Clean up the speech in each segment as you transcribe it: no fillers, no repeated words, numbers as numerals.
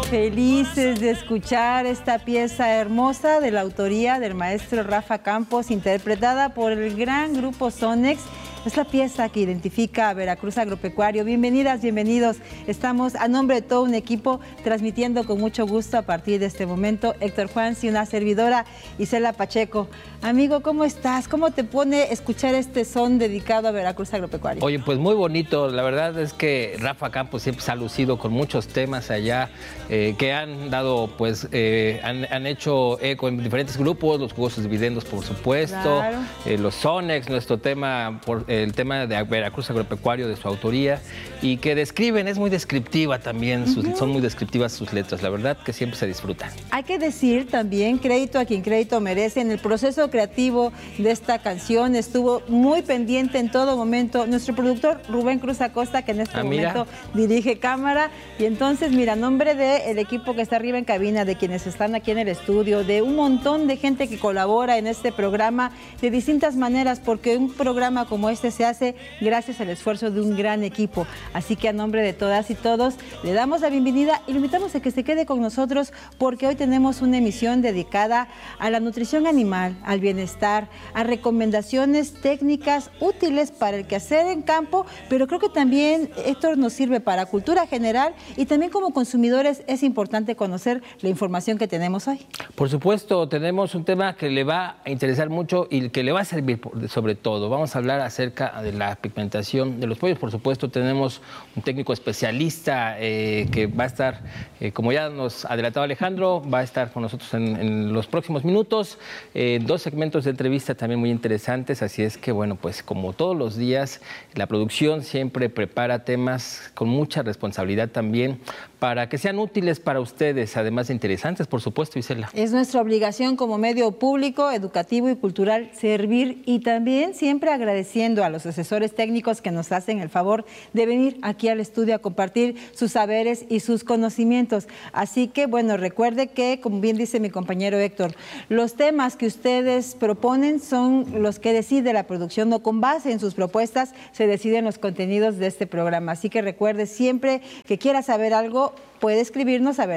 Felices de escuchar esta pieza hermosa de la autoría del maestro Rafa Campos, interpretada por el gran grupo Sonex. Es la pieza que identifica a Veracruz Agropecuario. Bienvenidas, bienvenidos. Estamos a nombre de todo un equipo transmitiendo con mucho gusto a partir de este momento. Héctor Juanzi, una servidora, Isela Pacheco. Amigo, ¿cómo estás? ¿Cómo te pone escuchar este son dedicado a Veracruz Agropecuario? Oye, pues muy bonito. La verdad es que Rafa Campos siempre se ha lucido con muchos temas allá que han dado, pues, han hecho eco en diferentes grupos, los jugosos dividendos, por supuesto, claro. Los Sonex, nuestro tema, el tema de Veracruz Agropecuario de su autoría, y que describen, es muy descriptiva también, son muy descriptivas sus letras, la verdad que siempre se disfrutan. Hay que decir también, crédito a quien crédito merece, en el proceso creativo de esta canción estuvo muy pendiente en todo momento nuestro productor Rubén Cruz Acosta, que en este momento dirige cámara, y entonces, mira, a nombre del equipo que está arriba en cabina, de quienes están aquí en el estudio, de un montón de gente que colabora en este programa de distintas maneras, porque un programa como este se hace gracias al esfuerzo de un gran equipo. Así que a nombre de todas y todos le damos la bienvenida y lo invitamos a que se quede con nosotros, porque hoy tenemos una emisión dedicada a la nutrición animal, al bienestar, a recomendaciones técnicas útiles para el quehacer en campo, pero creo que también, Héctor, nos sirve para cultura general, y también como consumidores es importante conocer la información que tenemos hoy. Por supuesto, tenemos un tema que le va a interesar mucho y que le va a servir sobre todo. Vamos a hablar acerca de la pigmentación de los pollos. Por supuesto, tenemos un técnico especialista que va a estar, como ya nos adelantaba Alejandro, va a estar con nosotros en los próximos minutos. Dos segmentos de entrevista también muy interesantes, así es que, bueno, pues como todos los días, la producción siempre prepara temas con mucha responsabilidad también para que sean útiles para ustedes, además de interesantes, por supuesto, Isela. Es nuestra obligación como medio público, educativo y cultural servir, y también siempre agradeciendo a los asesores técnicos que nos hacen el favor de venir aquí al estudio a compartir sus saberes y sus conocimientos. Así que, bueno, recuerde que, como bien dice mi compañero Héctor, los temas que ustedes proponen son los que decide la producción, no con base en sus propuestas se deciden los contenidos de este programa. Así que recuerde, siempre que quiera saber algo, puede escribirnos a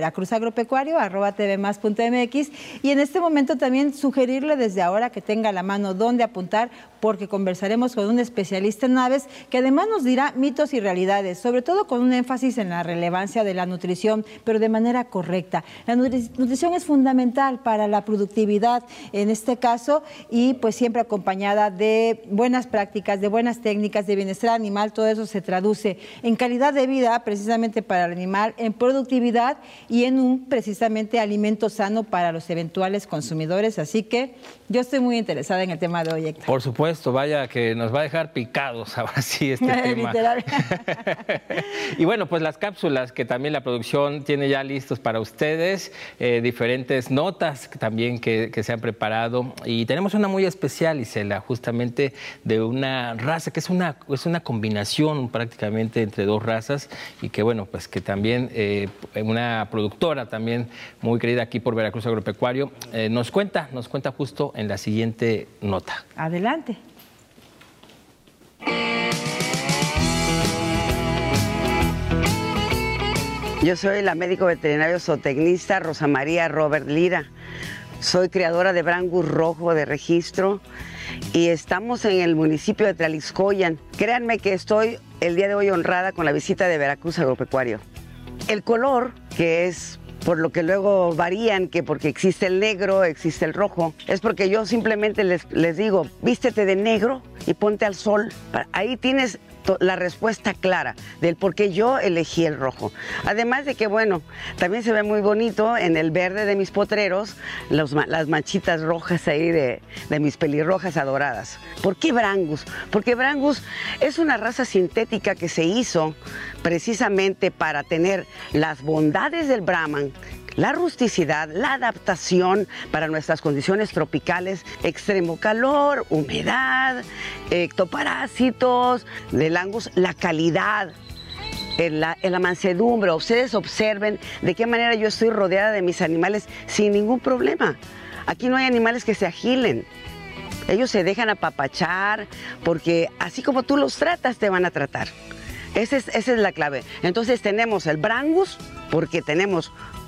veracruzagropecuario@tvmas.mx, y en este momento también sugerirle desde ahora que tenga a la mano dónde apuntar, porque conversaremos con un especialista en aves que además nos dirá mitos y realidades, sobre todo con un énfasis en la relevancia de la nutrición, pero de manera correcta. La nutrición es fundamental para la productividad en este caso, y pues siempre acompañada de buenas prácticas, de buenas técnicas, de bienestar animal. Todo eso se traduce en calidad de vida precisamente para el animal, en productividad y en un precisamente alimento sano para los eventuales consumidores. Así que yo estoy muy interesada en el tema de hoy, Héctor. Por supuesto, vaya que nos va a dejar picados ahora sí este tema. Literal. Y bueno, pues las cápsulas que también la producción tiene ya listos para ustedes, diferentes notas también que se han preparado, y tenemos una muy especial, Isela, justamente de una raza que es una combinación prácticamente entre dos razas, y que bueno, pues que también una productora también muy querida aquí por Veracruz Agropecuario nos cuenta justo en la siguiente nota. Adelante. Yo soy la médico veterinario zootecnista Rosa María Robert Lira. Soy criadora de Brangus rojo de registro y estamos en el municipio de Tlalixcoyan. Créanme que estoy el día de hoy honrada con la visita de Veracruz Agropecuario. El color, que es por lo que luego varían, que porque existe el negro, existe el rojo, es porque yo simplemente les digo, vístete de negro y ponte al sol. Ahí tienes la respuesta clara del por qué yo elegí el rojo. Además de que, bueno, también se ve muy bonito en el verde de mis potreros, las manchitas rojas ahí de mis pelirrojas adoradas. ¿Por qué Brangus? Porque Brangus es una raza sintética que se hizo precisamente para tener las bondades del Brahman, la rusticidad, la adaptación para nuestras condiciones tropicales, extremo calor, humedad, ectoparásitos, del Angus, la calidad, en la mansedumbre. Ustedes observen de qué manera yo estoy rodeada de mis animales sin ningún problema. Aquí no hay animales que se agilen. Ellos se dejan apapachar porque así como tú los tratas, te van a tratar. Esa es la clave. Entonces tenemos el Brangus porque tenemos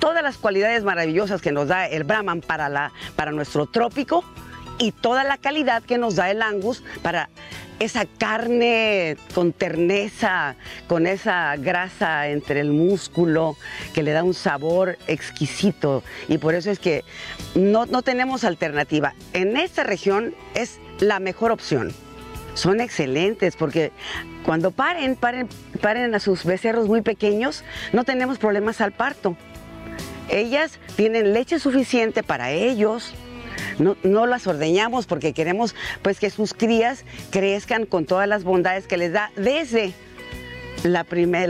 todas las cualidades maravillosas que nos da el Brahman para nuestro trópico y toda la calidad que nos da el Angus para esa carne con terneza, con esa grasa entre el músculo que le da un sabor exquisito, y por eso es que no tenemos alternativa. En esta región es la mejor opción. Son excelentes porque cuando paren a sus becerros muy pequeños, no tenemos problemas al parto. Ellas tienen leche suficiente para ellos. No las ordeñamos porque queremos pues que sus crías crezcan con todas las bondades que les da desde la primera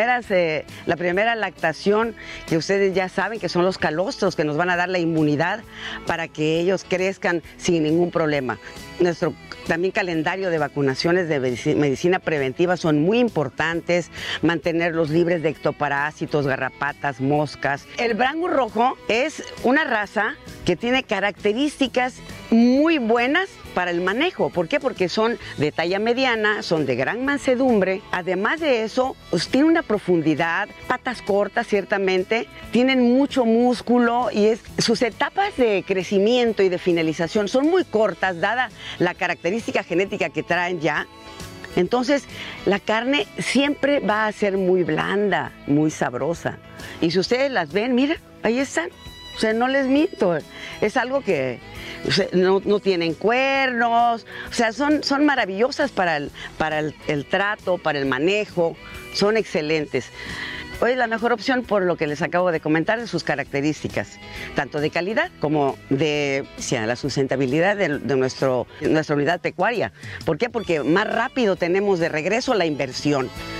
lactación, que ustedes ya saben que son los calostros que nos van a dar la inmunidad para que ellos crezcan sin ningún problema. Nuestro también calendario de vacunaciones de medicina preventiva son muy importantes, mantenerlos libres de ectoparásitos, garrapatas, moscas. El Brangus rojo es una raza que tiene características muy buenas para el manejo. ¿Por qué? Porque son de talla mediana, son de gran mansedumbre. Además de eso, pues, tiene una profundidad, patas cortas ciertamente, tienen mucho músculo y sus etapas de crecimiento y de finalización son muy cortas, dada la característica genética que traen ya. Entonces, la carne siempre va a ser muy blanda, muy sabrosa. Y si ustedes las ven, mira, ahí están. O sea, no les miento, es algo que no tienen cuernos, o sea, son maravillosas para el trato, para el manejo, son excelentes. Hoy es la mejor opción por lo que les acabo de comentar de sus características, tanto de calidad como de la sustentabilidad de nuestra unidad pecuaria. ¿Por qué? Porque más rápido tenemos de regreso la inversión.